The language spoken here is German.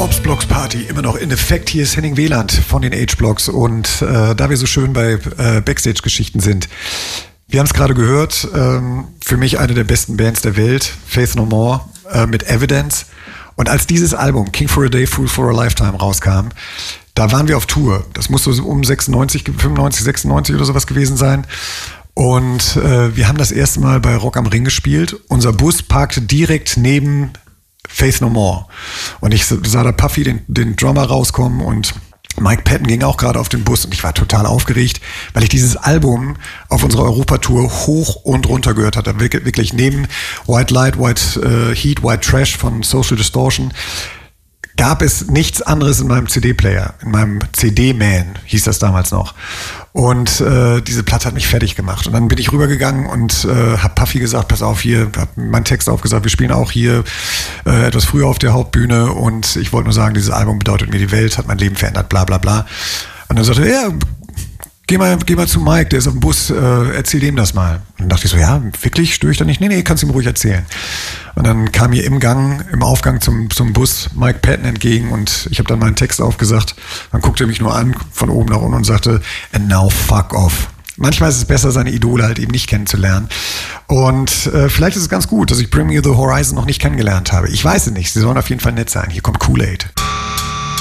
Corpse-Blocks Party immer noch in Effekt. Hier ist Henning Wieland von den H-Blocks und da wir so schön bei Backstage-Geschichten sind, wir haben es gerade gehört, für mich eine der besten Bands der Welt, Faith No More mit Evidence. Und als dieses Album King for a Day, Fool for a Lifetime rauskam, da waren wir auf Tour. Das muss so um 95, 95, 96 oder sowas gewesen sein. Und wir haben das erste Mal bei Rock am Ring gespielt. Unser Bus parkte direkt neben Faith No More. Und ich sah da Puffy, den Drummer, rauskommen und Mike Patton ging auch gerade auf den Bus und ich war total aufgeregt, weil ich dieses Album auf unserer Europatour hoch und runter gehört hatte. Wirklich neben White Light, White Heat, White Trash von Social Distortion gab es nichts anderes in meinem CD-Player, in meinem CD-Man hieß das damals noch. Und diese Platte hat mich fertig gemacht. Und dann bin ich rübergegangen und habe Puffy gesagt, pass auf hier, habe meinen Text aufgesagt, wir spielen auch hier etwas früher auf der Hauptbühne und ich wollte nur sagen, dieses Album bedeutet mir die Welt, hat mein Leben verändert, bla bla bla. Und dann sagte er, ja, geh mal zu Mike, der ist auf dem Bus, erzähl dem das mal. Und dann dachte ich so, ja, wirklich, störe ich da nicht? Nee, kannst du ihm ruhig erzählen. Und dann kam mir im Aufgang zum Bus Mike Patton entgegen und ich habe dann meinen Text aufgesagt. Dann guckte er mich nur an, von oben nach unten und sagte, and now fuck off. Manchmal ist es besser, seine Idole halt eben nicht kennenzulernen. Und vielleicht ist es ganz gut, dass ich Bring Me The Horizon noch nicht kennengelernt habe. Ich weiß es nicht, sie sollen auf jeden Fall nett sein. Hier kommt Kool-Aid.